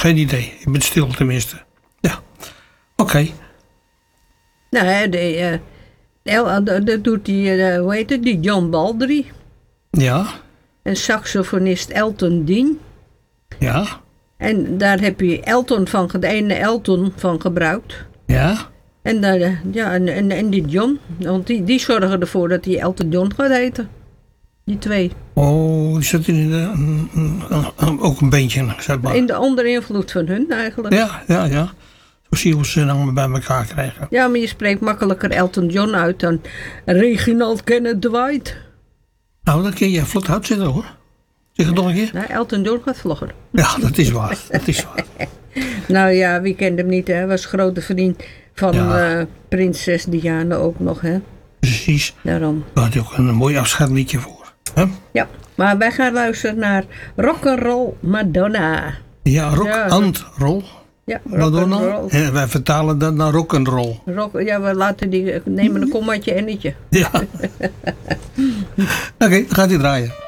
Geen idee. Je bent stil tenminste. Ja. Oké. Nou, dat doet die, hoe heet het, die John Baldry. Ja. En saxofonist Elton Dean. Ja. En daar heb je de ene Elton van gebruikt. Ja. En, en die John. Want die zorgen ervoor dat hij Elton John gaat heten. Die twee. Oh, die zat ook een beentje, zeg maar. Onder invloed van hun eigenlijk. Ja. Zo zie je hoe ze dan bij elkaar krijgen. Ja, maar je spreekt makkelijker Elton John uit dan Reginald Kenneth Dwight. Nou, dan kun je vlot uitzetten hoor. Zeg het nog een keer. Nou, Elton John gaat vlogger. Ja, dat is waar. Dat is waar. Nou ja, wie kent hem niet, hè? Hij was grote vriend van prinses Diana ook nog, hè? Precies. Daarom. Daar had je ook een mooi afscheidsliedje voor. Hè? Ja, maar wij gaan luisteren naar Rock'n'Roll Madonna. Ja, roll. Ja, Madonna. En wij vertalen dat naar rock'n'roll. Ja, we nemen een kommaatje ennetje. Ja. Oké, dan gaat hij draaien.